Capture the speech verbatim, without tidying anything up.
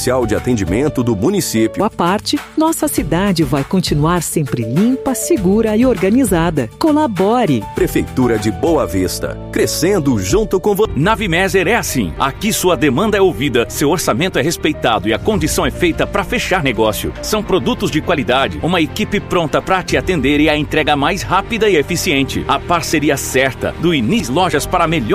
oficial de atendimento do município. À parte, nossa cidade vai continuar sempre limpa, segura e organizada. Colabore! Prefeitura de Boa Vista, crescendo junto com você. Na Vimeser é assim. Aqui sua demanda é ouvida, seu orçamento é respeitado e a condição é feita para fechar negócio. São produtos de qualidade, uma equipe pronta para te atender e a entrega mais rápida e eficiente. A parceria certa do Inis Lojas para melhor